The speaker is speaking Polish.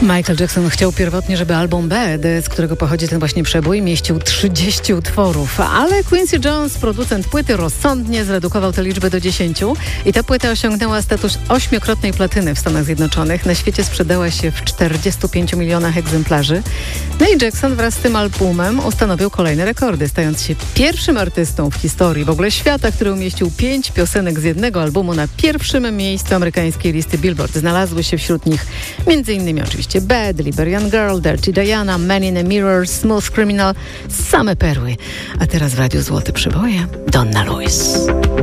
Michael Jackson chciał pierwotnie, żeby album Bad, z którego pochodzi ten właśnie przebój, mieścił 30 utworów, ale Quincy Jones, producent płyty, rozsądnie zredukował tę liczbę do 10 i ta płyta osiągnęła status 8-krotnej platyny w Stanach Zjednoczonych. Na świecie sprzedała się w 45 milionach egzemplarzy. No i Jackson wraz z tym albumem ustanowił kolejne rekordy, stając się pierwszym artystą w historii w ogóle świata, który umieścił 5 piosenek z jednego albumu na pierwszym miejscu amerykańskiej listy Billboard. Znalazły się wśród nich m.in. oczywiście Bad, Liberian Girl, Dirty Diana, Man in a Mirror, Smooth Criminal, same perły. A teraz w Radiu Złote Przeboje Donna Lewis.